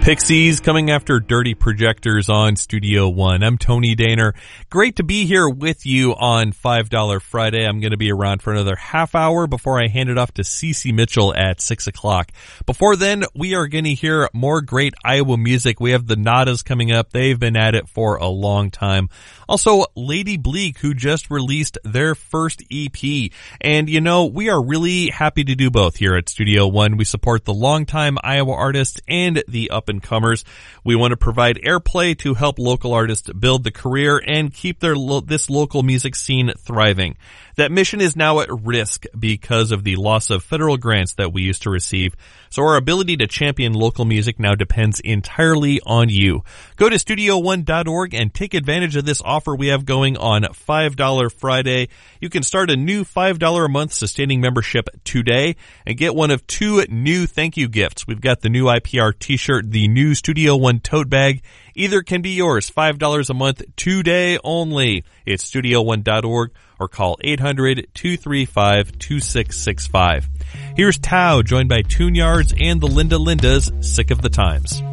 Pixies coming after Dirty Projectors on Studio One. I'm Tony Daner. Great to be here with you on $5 Friday. I'm going to be around for another half hour before I hand it off to Cece Mitchell at 6 o'clock. Before then, we are going to hear more great Iowa music. We have the Nadas coming up. They've been at it for a long time. Also, Lady Bleak, who just released their first EP. And, you know, we are really happy to do both here at Studio One. We support the longtime Iowa artists and the up-and-comers. We want to provide airplay to help local artists build the career and keep this local music scene thriving. That mission is now at risk because of the loss of federal grants that we used to receive. So our ability to champion local music now depends entirely on you. Go to studio1.org and take advantage of this offer we have going on $5 Friday. You can start a new $5 a month sustaining membership today and get one of two new thank you gifts. We've got the new IPR t-shirt, the new Studio One tote bag. Either can be yours, $5 a month, today only. It's studio1.org or call 800-235-2665. Here's Tao, joined by Tune Yards and the Linda Lindas, Sick of the Times.